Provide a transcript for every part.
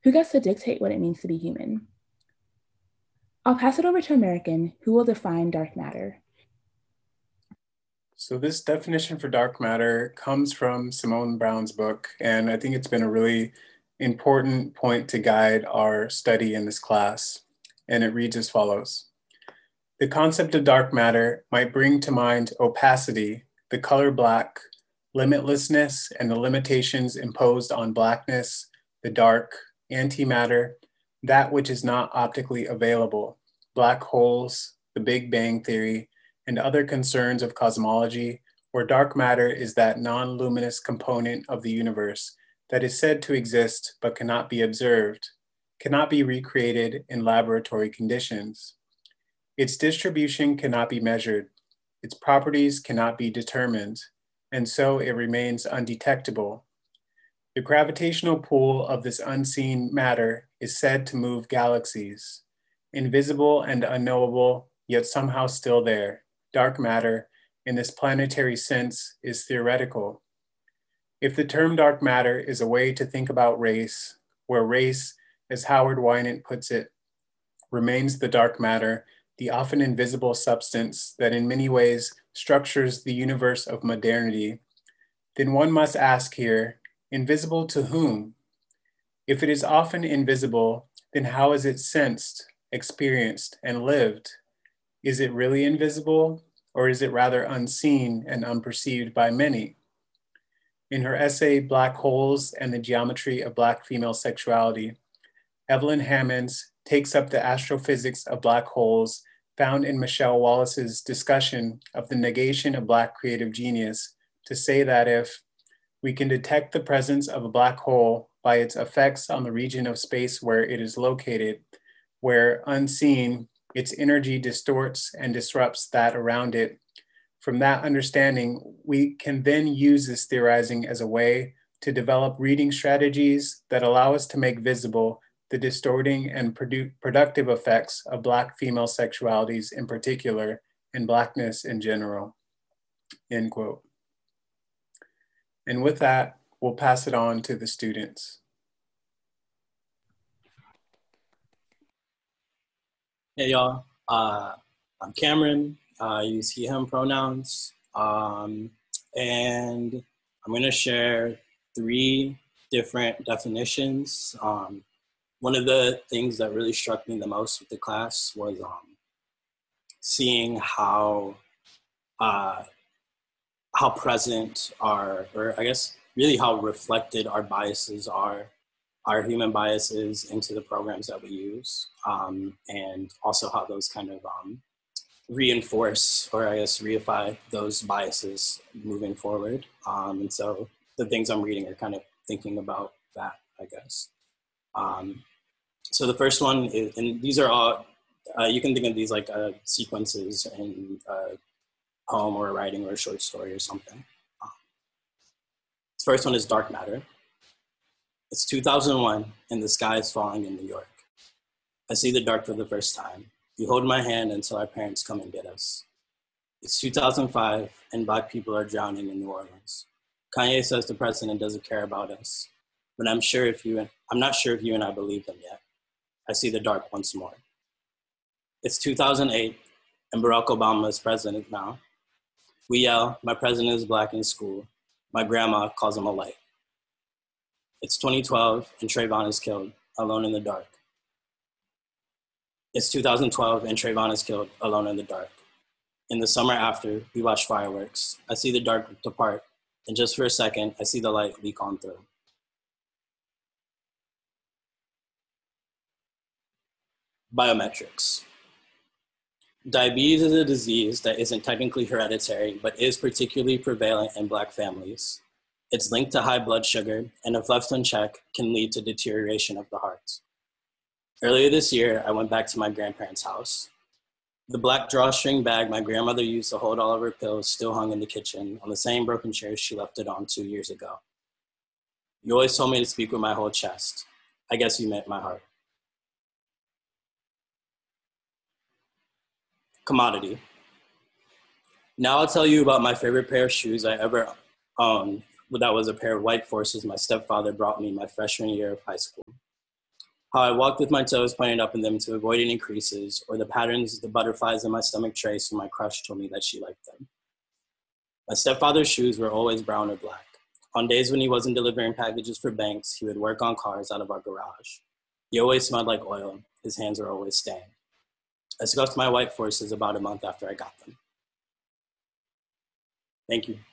Who gets to dictate what it means to be human? I'll pass it over to American, who will define dark matter. So this definition for dark matter comes from Simone Brown's book, and I think it's been a really important point to guide our study in this class. And it reads as follows. The concept of dark matter might bring to mind opacity, the color black, limitlessness, and the limitations imposed on blackness, the dark, antimatter, that which is not optically available, black holes, the Big Bang Theory, and other concerns of cosmology, where dark matter is that non-luminous component of the universe that is said to exist but cannot be observed, cannot be recreated in laboratory conditions. Its distribution cannot be measured, its properties cannot be determined, and so it remains undetectable. The gravitational pull of this unseen matter is said to move galaxies, invisible and unknowable, yet somehow still there. Dark matter, in this planetary sense, is theoretical. If the term dark matter is a way to think about race, where race, as Howard Winant puts it, remains the dark matter, the often invisible substance that in many ways structures the universe of modernity, then one must ask here, invisible to whom? If it is often invisible, then how is it sensed, experienced, and lived? Is it really invisible, or is it rather unseen and unperceived by many? In her essay, Black Holes and the Geometry of Black Female Sexuality, Evelyn Hammonds takes up the astrophysics of black holes found in Michelle Wallace's discussion of the negation of Black creative genius to say that if we can detect the presence of a black hole by its effects on the region of space where it is located, where unseen, its energy distorts and disrupts that around it. From that understanding, we can then use this theorizing as a way to develop reading strategies that allow us to make visible the distorting and productive effects of Black female sexualities in particular, and Blackness in general, end quote. And with that, we'll pass it on to the students. Hey y'all, I'm Cameron, I use he, him pronouns, and I'm gonna share 3 different definitions. One of the things that really struck me the most with the class was seeing how present or I guess really how reflected our biases are, our human biases into the programs that we use, and also how those kind of reinforce or I guess reify those biases moving forward. And so the things I'm reading are kind of thinking about that, I guess. So the first one is, and these are all, you can think of these like sequences in a poem or a writing or a short story or something. The first one is dark matter. It's 2001 and the sky is falling in New York. I see the dark for the first time. You hold my hand until our parents come and get us. It's 2005 and Black people are drowning in New Orleans. Kanye says the president doesn't care about us, but I'm not sure if you and I believe them yet. I see the dark once more. It's 2008 and Barack Obama is president now. We yell, my president is Black in school. My grandma calls him a light. It's 2012 and Trayvon is killed, alone in the dark. It's 2012 and Trayvon is killed, alone in the dark. In the summer after, we watch fireworks. I see the dark depart, and just for a second, I see the light leak on through. Biometrics. Diabetes is a disease that isn't technically hereditary, but is particularly prevalent in Black families. It's linked to high blood sugar, and if left unchecked, can lead to deterioration of the heart. Earlier this year, I went back to my grandparents' house. The black drawstring bag my grandmother used to hold all of her pills still hung in the kitchen on the same broken chair she left it on 2 years ago. You always told me to speak with my whole chest. I guess you meant my heart. Commodity. Now I'll tell you about my favorite pair of shoes I ever owned. That was a pair of white Forces my stepfather brought me my freshman year of high school. How I walked with my toes pointed up in them to avoid any creases, or the patterns the butterflies in my stomach traced when my crush told me that she liked them. My stepfather's shoes were always brown or black. On days when he wasn't delivering packages for banks, he would work on cars out of our garage. He always smelled like oil. His hands were always stained. I scuffed my white forces about a month after I got them. Thank you.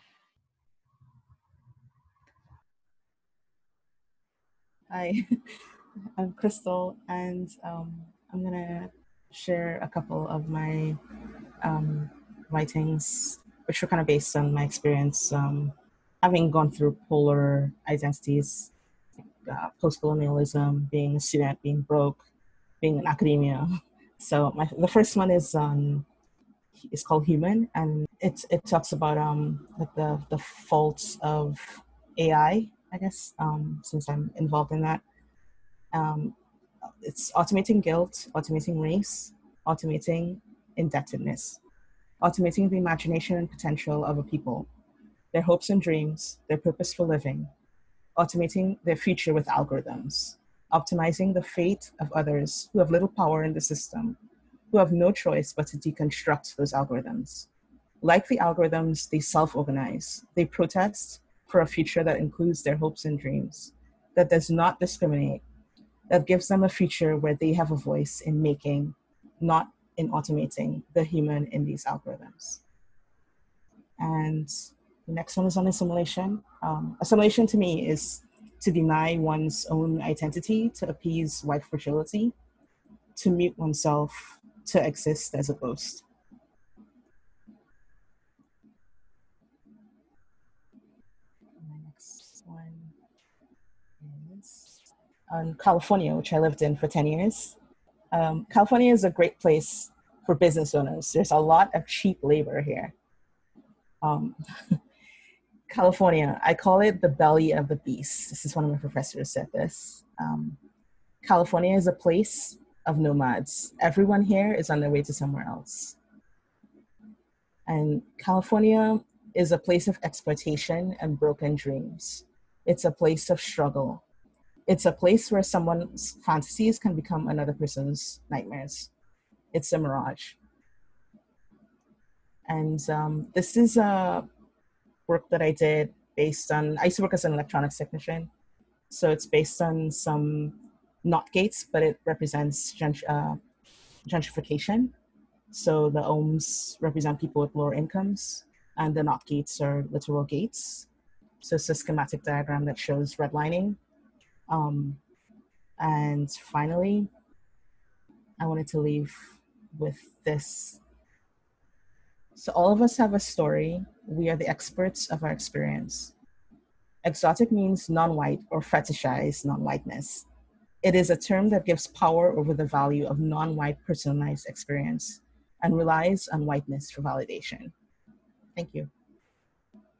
Hi, I'm Crystal, and I'm gonna share a couple of my writings, which were kind of based on my experience having gone through polar identities, post-colonialism, being a student, being broke, being in academia. So the first one is called Human, and it talks about like the faults of AI, I guess, since I'm involved in that. It's automating guilt, automating race, automating indebtedness, automating the imagination and potential of a people, their hopes and dreams, their purpose for living, automating their future with algorithms, optimizing the fate of others who have little power in the system, who have no choice but to deconstruct those algorithms. Like the algorithms, they self-organize. They protest for a future that includes their hopes and dreams, that does not discriminate, that gives them a future where they have a voice in making, not in automating, the human in these algorithms. And the next one is on assimilation. Assimilation to me is to deny one's own identity, to appease white fragility, to mute oneself, to exist as a ghost. My next one is on California, which I lived in for 10 years. California is a great place for business owners. There's a lot of cheap labor here. California, I call it the belly of the beast. This is one of my professors said this. California is a place of nomads. Everyone here is on their way to somewhere else. And California is a place of exploitation and broken dreams. It's a place of struggle. It's a place where someone's fantasies can become another person's nightmares. It's a mirage. And this is a work that I did based on, I used to work as an electronics technician. So it's based on some NOT gates, but it represents gentrification. So the ohms represent people with lower incomes, and the NOT gates are literal gates. So it's a schematic diagram that shows redlining. And finally, I wanted to leave with this. So all of us have a story. We are the experts of our experience. Exotic means non-white or fetishized non-whiteness. It is a term that gives power over the value of non-white personalized experience and relies on whiteness for validation. Thank you.